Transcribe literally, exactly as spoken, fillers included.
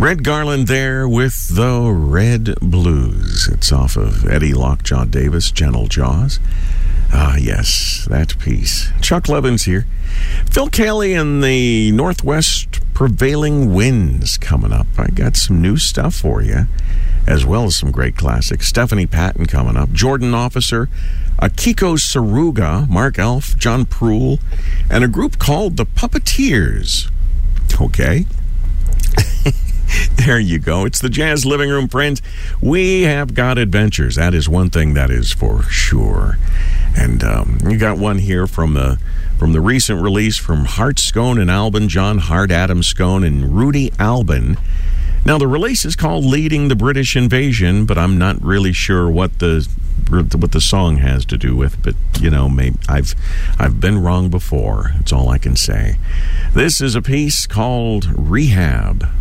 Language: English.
Red Garland there with the Red Blues. It's off of Eddie Lockjaw Davis, Gentle Jaws. Ah, yes, that piece. Chuck Levin's here. Phil Cayley and the Northwest Prevailing Winds coming up. I got some new stuff for you, as well as some great classics. Stephanie Patton coming up. Jordan Officer, Akiko Saruga, Mark Elf, John Proul, and a group called the Puppeteers. Okay. There you go. It's the Jazz Living Room, friends. We have got adventures. That is one thing that is for sure. And um, you got one here from the from the recent release from Hart Scone and Albin, John Hart, Adam Scone, and Rudy Albin. Now, the release is called Leading the British Invasion, but I'm not really sure what the what the song has to do with. But, you know, maybe I've, I've been wrong before. That's all I can say. This is a piece called Rehab.